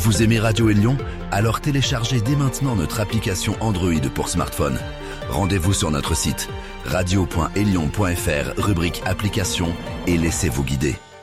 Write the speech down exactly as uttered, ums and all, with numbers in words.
Vous aimez Radio Élion? Alors téléchargez dès maintenant notre application Android pour smartphone. Rendez-vous sur notre site radio point élion point f r, rubrique application, et laissez-vous guider.